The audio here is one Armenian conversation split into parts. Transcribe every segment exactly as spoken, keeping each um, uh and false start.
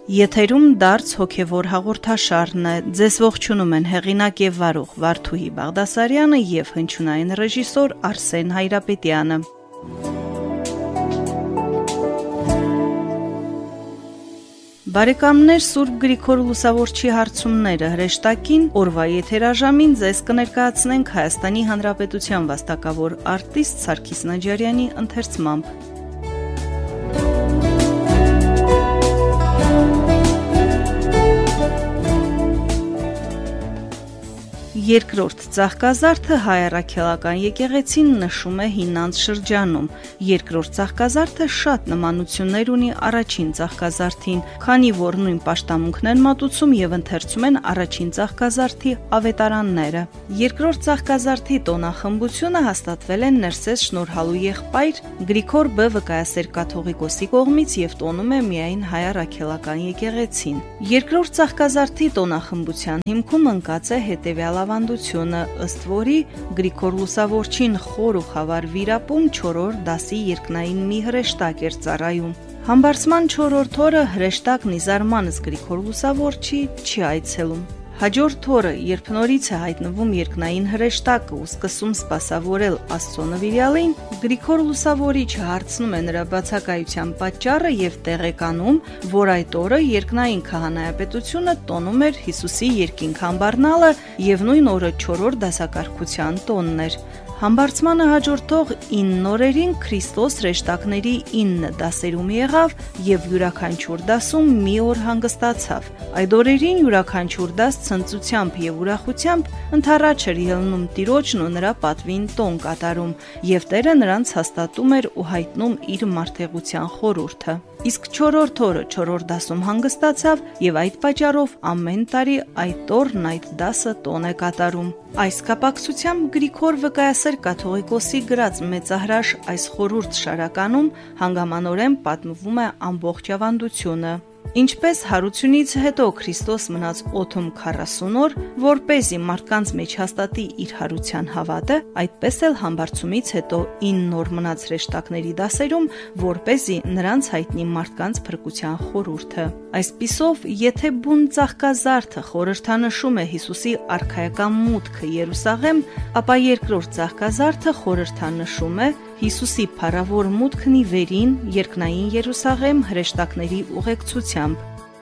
Եթերում դարձ հոգևոր հաղորդաշարն է, ձեզ ողջունում են հեղինակ եւ վարող Վարդուհի Բաղդասարյանը եւ հնչյունային ռեժիսոր Արսեն Հայրապետյանը։ Բարեկամներ, Սուրբ Գրիգոր Լուսավորչի հարցումները հրեշտակին օրվա եթերաժամին ձեզ կներկայացնենք Հայաստանի Հանրապետության վաստակավոր արտիստ Սարգիս Նաջարյանի ընթերցմամբ։ Երկրորդ ծաղկազարդը հայ առաքելական եկեղեցին նշում է հինանց շրջանում։ Երկրորդ ծաղկազարդը շատ նմանություններ ունի առաջին ծաղկազարդին, քանի որ նույն պաշտամունքն են մատուցում եւ ընթերցում են առաջին ծաղկազարդի ավետարանները։ Երկրորդ ծաղկազարդի տոնախմբությունը հաստատվել է Ներսես Շնորհալու եղբայր Գրիգոր Բ. Վկայասեր կաթողիկոսի կողմից եւ տոնում է միայն հայ առաքելական եկեղեցին։ Երկրորդ ծաղկազարդի տոնախմբության հիմքում ընկած է հետեւյալ ավանդությունը, ըստ որի Գրիգոր Լուսավորչին խոր ու խավար վիրապում չորրորդ դասի երկնային մի հրեշտակ էր ծառայում։ Համբարձման չորրորդ օրը հրեշտակն ի զարմանս Գրիգոր Լուսավորչի չի այցելում։ Հաջորդ օրը, երբ նորից է հայտնվում երկնային հրեշտակը ու սկսում սպասավորել Աստծո նվիրյալին, Գրիգոր Լուսավորիչը հարցնում է նրա բացակայության պատճառը եւ տեղեկանում, որ այդ օրը երկնային քահանայապետությունը տոնում էր Հիսուսի երկինք համբառնալը եւ նույն օրը չորրորդ դասակարգության տոնն էր։ Համբարձմանը հաջորդող ինը օրերին Քրիստոս հրեշտակների ինը դասերում եղավ եւ յուրաքանչյուր դասում մի օր հանգստացավ։ Այդ օրերին յուրաքանչյուր դաս ցնծությամբ եւ ուրախությամբ ընթառաջ էր ելնում Տիրոջն ու նրա պատվին տոն կատարում, եւ Տերը նրանց հաստատում էր ու հայտնում իր մարդեղության խորհուրդը։ Իսկ չորրորդ օրը չորրորդ դասում հանգստացավ եւ այդ պատճառով ամեն տարի այդ օրն այդ դասը տոն է կատարում։ Այս կապակցությամբ Գրիգոր Վկայասեր կաթողիկոսի գրած մեծահրաշ այս խորհուրդ շարականում հանգամանորեն պատմվում է ամբողջ ավանդությունը։ Ինչպես հարությունից հետո Քրիստոս մնաց օդում քառասուն օր, որպեսզի մարդկանց մեջ հաստատի իր հարության հավատը, այդպես էլ համբարձումից հետո ինը օր մնաց հրեշտակների դասերում, որպեսզի նրանց հայտնի մարդկանց փրկության խորհուրդը։ Այսպիսով, եթե բուն ծաղկազարդը խորհրդանշում է Հիսուսի արքայական մուտքը Երուսաղեմ, ապա երկրորդ ծաղկազարդը խորհրդանշում է Հիսուսի փառավոր մուտքն ի վերին երկնային Երուսաղեմ հրեշտակների ուղեկցությամբ։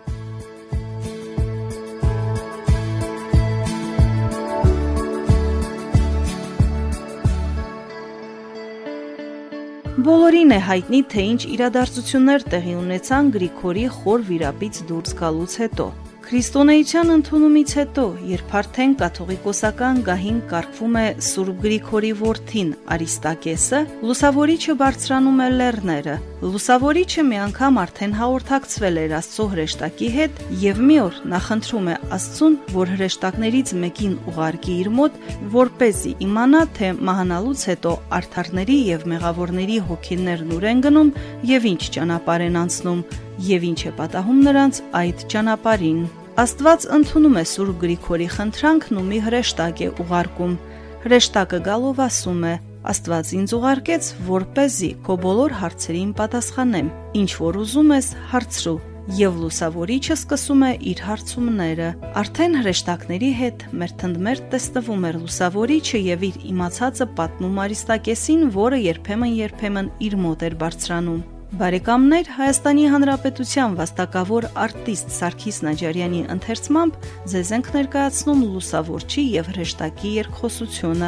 Բոլորին է հայտնի, թե ինչ իրադարձություններ տեղի ունեցան Գրիգորի խոր վիրապից դուրս գալուց հետո։ Քրիստոնեության ընդունումից հետո, երբ արդեն կաթողիկոսական գահին կարգվում է Սուրբ Գրիգորի որդին Արիստակեսը, Լուսավորիչը բարձրանում է լեռները։ Լուսավորիչը մի անգամ արդեն հաղորդակցվել էր Աստծո հրեշտակի հետ եւ մի օր նախընտրում է Աստծուն, որ հրեշտակներից մեկին ուղարկի իր մոտ, որպեսզի իմանա, թե մահանալուց հետո արդարների եւ մեղավորների հոգիներն ուր են գնում եւ ինչ ճանապարհ են անցնում, եւ ինչ է պատահում նրանց այդ ճանապարհին։ Աստված ընդունում է Սուրբ Գրիգորի խնդրանքն ու մի հրեշտակ է ուղարկում։ Հրեշտակը գալով ասում է. Աստված ինձ ուղարկեց, որպեսզի քո բոլոր հարցերին պատասխանեմ։ Ինչ որ ուզում ես, հարցրու։ Եվ Լուսավորիչը սկսում է իր հարցումները։ Արդեն հրեշտակների հետ մերթընդմերթ տեսնվում էր Լուսավորիչը եւ իր իմացածը պատմում Արիստակեսին, որը երբեմն-երբեմն իր մոտ էր բարձրանում։ Բարեկամներ, Հայաստանի Հանրապետության վաստակավոր արտիստ Սարգիս Նաջարյանի ընթերցմամբ ձեզ ենք ներկայացնում Լուսավորչի եւ հրեշտակի երկխոսությունը։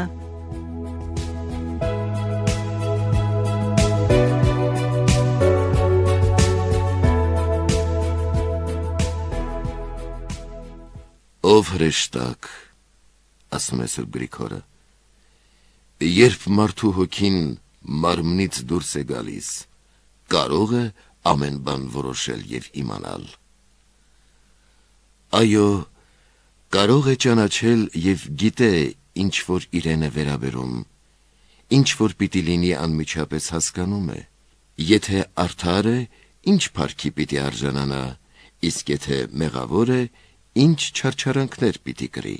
Ով հրեշտակ, ասում է Սուրբ Գրիգորը, երբ մարդու հոգին մարմնից դուրս է գալիս, կարող է ամեն բան որոշել եւ իմանալ։ Այո, կարող է ճանաչել եւ գիտե, ինչ որ իրեն է վերաբերում, ինչ որ պիտի լինի անմիջապես հասկանում է, եթե արդար է, ինչ փառքի պիտի արժանանա, իսկ եթե մեղավոր է, ինչ չարչարանքներ պիտի կրի։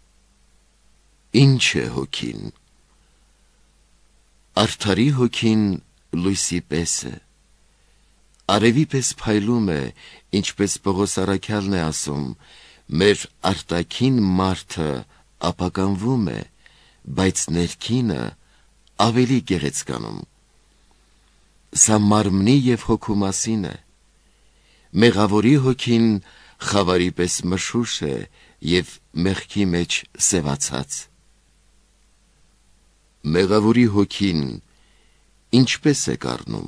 Ինչ է հոգին։ Արդարի հոգին լույսի պես է, Արևի պես փայլում է, ինչպես Պողոս առաքյալն է ասում, մեր արտաքին մարդը ապականվում է, բայց ներքինը ավելի գեղեցկանում։ Սա մարմնի և հոգու մասին է։ Մեղավորի հոգին խավարի պես մշուշ է և մեղքի մեջ սևացած։ Մեղավորի հոգին ինչպես է կառնում։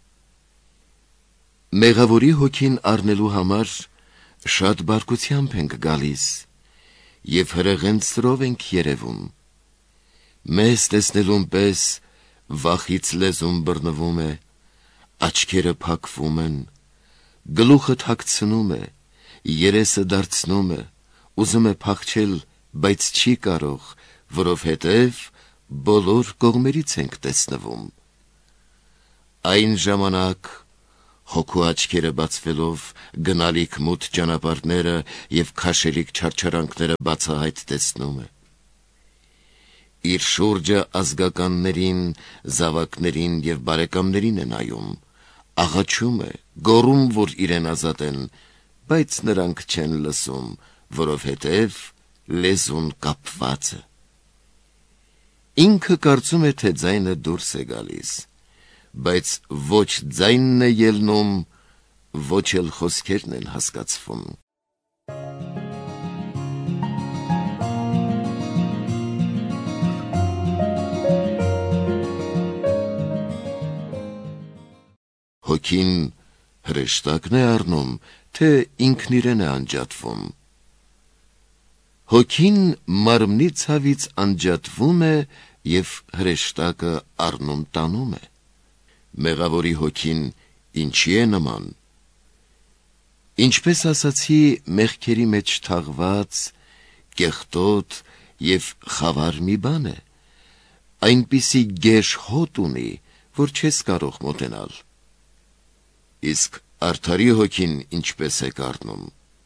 Մեղավորի հոգին առնելու համար շատ բարկությամբ ենք գալիս և հրեղենցրով ենք երևում։ Մեզ տեսնելուն պես վախից լեզուն բռնվում է, աչքերը փակվում են, գլուխը թաքցնում է, երեսը դարձնում է, ուզում է փախչել, բայց չի կարող, որովհետև բոլոր կողմերից ենք տեսնվում։ Այն ժամանակ հոգու աչքերը բացվելով գնալիք մութ ճանապարհները և քաշելիք չարչարանքները բացահայտ տեսնում է։ Իր շուրջը ազգականներին, զավակներին և բարեկամներին է նայում, աղաչում է, գոռում, որ իրեն ազատեն, բայց նրանք չեն լսում, որովհետև լեզուն կապված է։ Ինքը կարծում է, թե ձայնը դուրս է գալիս, բայց ոչ ձայնն է ելնում, ոչ էլ խոսքերն են հասկացվում։ Հոգին հրեշտակն է առնում, թե ինքն իրեն է անջատվում։ Հոգին մարմնի ցավից անջատվում է և հրեշտակը առնում տանում է։ Մեղավորի հոգին ինչի է նման։ Ինչպես ասացի, մեղքերի մեջ թաղված, կեղտոտ և խավար մի բան է, այնպիսի գեշ հոտ ունի, որ չես կարող մոտենալ։ Իսկ արդարի հոգին ինչպես է կառնում։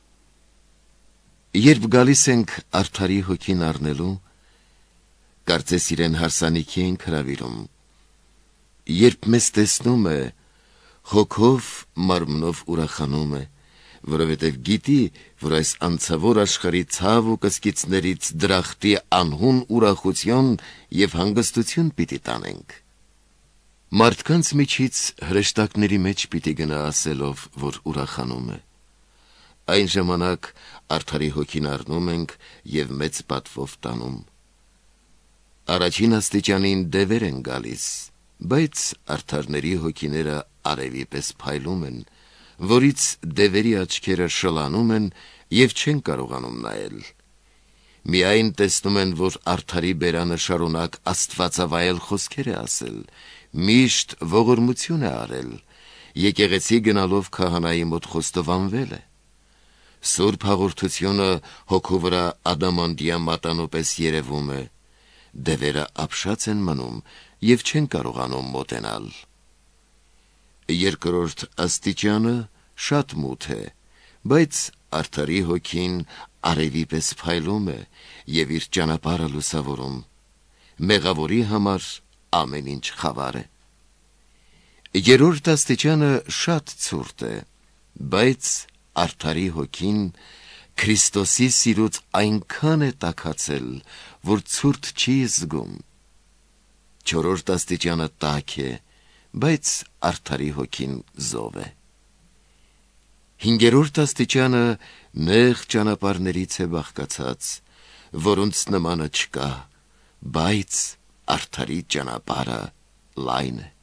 Երբ գալիս ենք արդարի հոգին առնելու, կարծես իրեն հարսանիքի ենք հրավիրում։ Երբ մեզ տեսնում է, հոգով մարմնով ուրախանում է, որովհետև գիտի, որ այս անցավոր աշխարհի ցավ ու կսկիծներից դրախտի անհուն ուրախություն և հանգստություն պիտի տանենք։ Մարդկանց միջից հրեշտակների մեջ պիտի գնա ասելով, որ ուրախանում է։ Այն ժամանակ արդարի հոգին առնում ենք և մեծ պատվով տանում։ Առաջին աստիճանին դևեր են գալիս, բայց արդարների հոգիները արևի պես փայլում են, որից դևերի աչքերը շլանում են և չեն կարողանում նայել։ Միայն տեսնում են, որ արդարի բերանը շարունակ աստվածավայել խոսքեր է ասել, միշտ ողորմություն է արել, եկեղեցի գնալով քահանայի մոտ խոստովանվել է։ Սուրբ հաղորդությունը հոգու վրա ադամանդյա մատանու պես երևում է, դևերը ապշած են մնում և չեն կարողանում մոտենալ։ Երկրորդ աստիճանը շատ մութ է, բայց արդարի հոգին արևի պես փայլում է և իր ճանապարհը լուսավորում։ Մեղավորի համար ամեն ինչ խավար է։ Երրորդ աստիճանը շատ ցուրտ է, բայց արդարի հոգին Քրիստոսի սիրուց այնքան է տաքացել, որ ցուրտ չի զգում։ Չորրորդ աստիճանը տաք է, բայց արդարի հոգին զով է։ Հինգերորդ աստիճանը նեղ ճանապարհներից է բաղկացած, որոնց նմանը չկա, բայց արդարի ճանապարհը լայն է։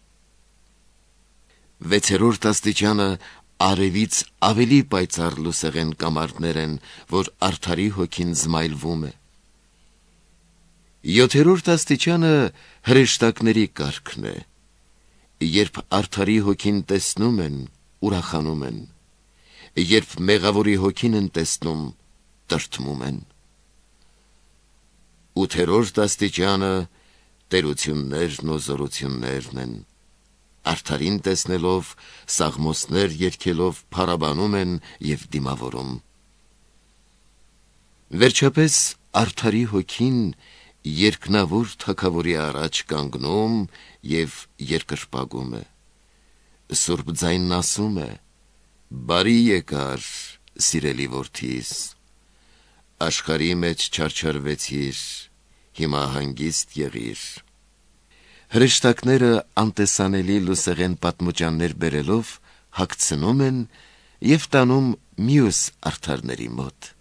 Վեցերորդ աստիճանը արևից ավելի պայծառ լուսեղեն կամարդներ են, որ արդարի հոգին զմայլվում է։ Յոթերորդ աստիճանը հրեշտակների կարգն է, երբ արդարի հոգին տեսնում են, ուրախանում են, երբ մեղավորի հոգին են տեսնում, տրտմում են։ Ութերորդ աստիճանը տերություններն ու զորություններն են, արդարին տեսնելով, սաղմոսներ երգելով փառաբանում են և դիմավորում։ Վերջապես արդարի հոգին երկնավոր թագավորի առաջ կանգնում և երկրպագում է։ Սուրբ ձայնն ասում է. «Բարի եկար, սիրելի որդիս, աշխարհի մեջ չարչարվեցիր, հիմա հանգիստ եղիր»։ Հրեշտակները անտեսանելի լուսեղեն պատմուճաններ բերելով հագցնում են և տանում մյուս արդարների մոտ։